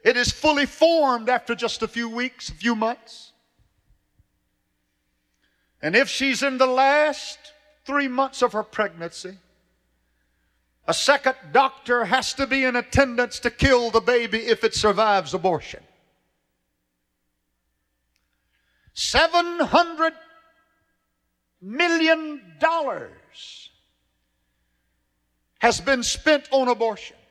It is fully formed after just a few weeks, a few months. And if she's in the last 3 months of her pregnancy, a second doctor has to be in attendance to kill the baby if it survives abortion. $700 million has been spent on abortion.